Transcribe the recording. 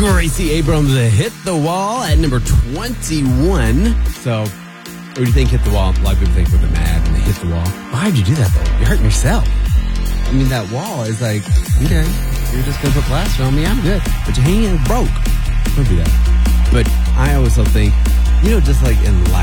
Gracie Abrams hit the wall at number 21. So, what do you think hit the wall? A lot of people think with a mad and they hit the wall. Why'd you do that though? You're hurting yourself. I mean, that wall is like, okay, you're just going to put plaster on me. I'm good. But your hand broke. Don't do that. But I also think, just like in life,